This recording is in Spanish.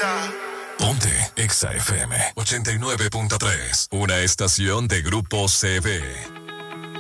Ponte Exa FM 89.3, una estación de Grupo CB.